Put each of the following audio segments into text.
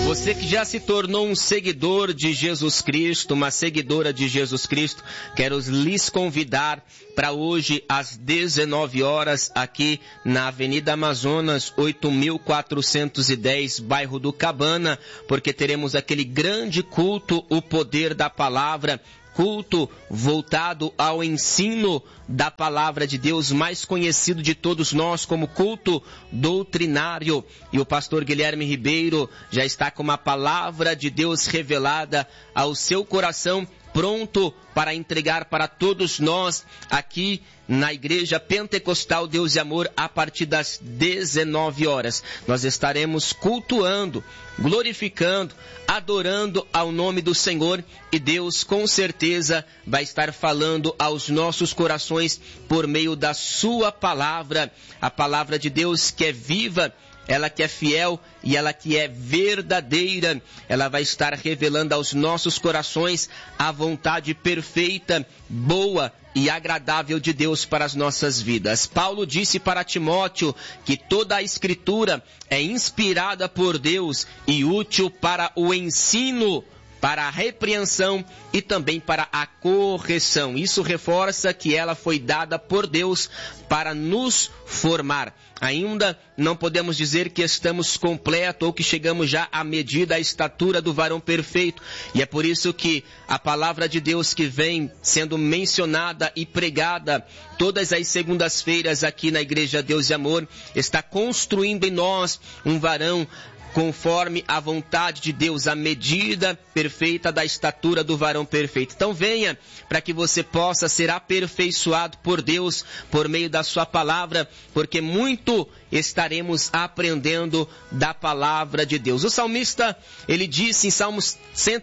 Você que já se tornou um seguidor de Jesus Cristo, uma seguidora de Jesus Cristo, quero lhes convidar para hoje às 19 horas aqui na Avenida Amazonas, 8410, bairro do Cabana, porque teremos aquele grande culto, o poder da palavra, culto voltado ao ensino da palavra de Deus, mais conhecido de todos nós como culto doutrinário. E o pastor Guilherme Ribeiro já está com uma palavra de Deus revelada ao seu coração, pronto para entregar para todos nós aqui na Igreja Pentecostal Deus e Amor a partir das 19 horas. Nós estaremos cultuando, glorificando, adorando ao nome do Senhor, e Deus com certeza vai estar falando aos nossos corações por meio da sua palavra, a palavra de Deus que é viva, ela que é fiel e ela que é verdadeira. Ela vai estar revelando aos nossos corações a vontade perfeita, boa e agradável de Deus para as nossas vidas. Paulo disse para Timóteo que toda a Escritura é inspirada por Deus e útil para o ensino, para a repreensão e também para a correção. Isso reforça que ela foi dada por Deus para nos formar. Ainda não podemos dizer que estamos completos ou que chegamos já à medida, à estatura do varão perfeito. E é por isso que a palavra de Deus que vem sendo mencionada e pregada todas as segundas-feiras aqui na Igreja Deus e Amor está construindo em nós um varão conforme a vontade de Deus, a medida perfeita da estatura do varão perfeito. Então venha para que você possa ser aperfeiçoado por Deus, por meio da sua palavra, porque muito estaremos aprendendo da palavra de Deus. O salmista, ele disse em Salmos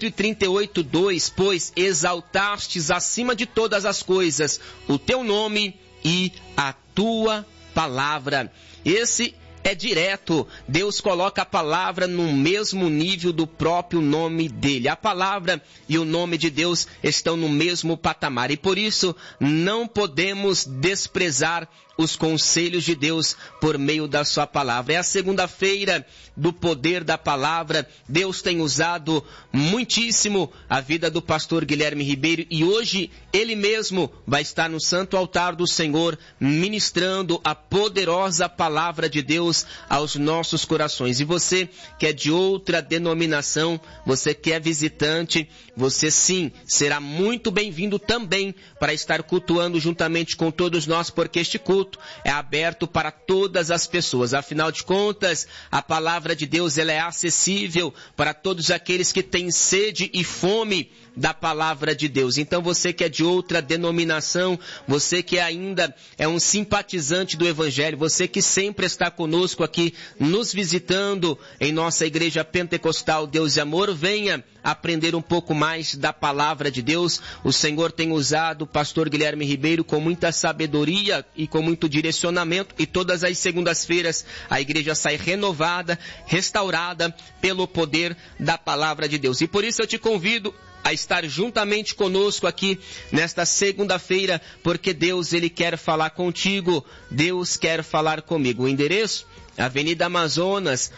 138:2, pois exaltastes acima de todas as coisas o teu nome e a tua palavra. Esse é direto. Deus coloca a palavra no mesmo nível do próprio nome dele. A palavra e o nome de Deus estão no mesmo patamar. E por isso não podemos desprezar os conselhos de Deus por meio da sua palavra. É a segunda-feira do poder da palavra. Deus tem usado muitíssimo a vida do pastor Guilherme Ribeiro e hoje ele mesmo vai estar no santo altar do Senhor ministrando a poderosa palavra de Deus aos nossos corações. E você que é de outra denominação, você que é visitante, você sim será muito bem-vindo também para estar cultuando juntamente com todos nós, porque este culto é aberto para todas as pessoas. Afinal de contas, a palavra de Deus ela é acessível para todos aqueles que têm sede e fome da palavra de Deus. Então você que é de outra denominação, você que ainda é um simpatizante do Evangelho, você que sempre está conosco aqui, nos visitando em nossa Igreja Pentecostal Deus e Amor, venha aprender um pouco mais da palavra de Deus. O Senhor tem usado o pastor Guilherme Ribeiro com muita sabedoria e com muito direcionamento, e todas as segundas-feiras a igreja sai renovada, restaurada pelo poder da palavra de Deus. E por isso eu te convido a estar juntamente conosco aqui nesta segunda-feira, porque Deus ele quer falar contigo, Deus quer falar comigo. O endereço? Avenida Amazonas,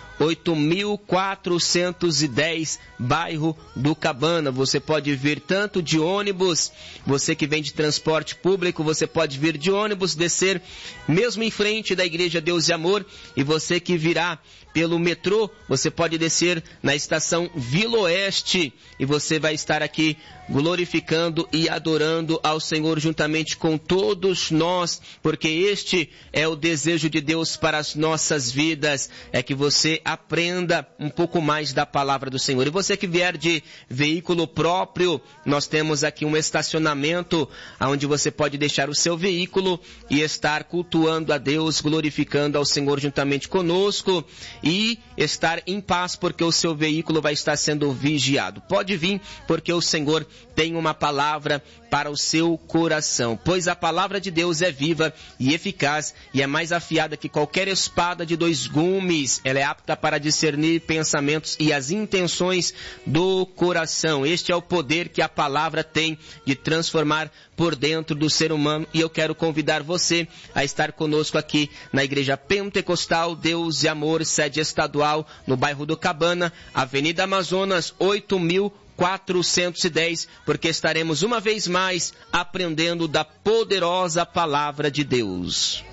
8410, bairro do Cabana. Você pode vir tanto de ônibus, você que vem de transporte público, você pode vir de ônibus, descer mesmo em frente da Igreja Deus e Amor, e você que virá pelo metrô, você pode descer na estação Vila Oeste, e você vai estar aqui glorificando e adorando ao Senhor juntamente com todos nós, porque este é o desejo de Deus para as nossas vidas, é que você aprenda um pouco mais da palavra do Senhor. E você que vier de veículo próprio, nós temos aqui um estacionamento onde você pode deixar o seu veículo e estar cultuando a Deus, glorificando ao Senhor juntamente conosco e estar em paz, porque o seu veículo vai estar sendo vigiado. Pode vir, porque o Senhor tem uma palavra para o seu coração, pois a palavra de Deus é viva e eficaz e é mais afiada que qualquer espada de de 2 gumes. Ela é apta para discernir pensamentos e as intenções do coração. Este é o poder que a palavra tem de transformar por dentro do ser humano. E eu quero convidar você a estar conosco aqui na Igreja Pentecostal Deus e Amor, sede estadual, no bairro do Cabana, Avenida Amazonas, 8.410, porque estaremos uma vez mais aprendendo da poderosa palavra de Deus.